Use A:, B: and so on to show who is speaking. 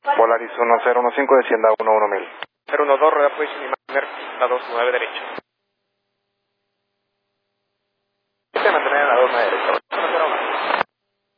A: Volaris 1015, descienda 11000.
B: 012, rueda position y mantener la 29 derecha. Se mantener en la 29 derecha.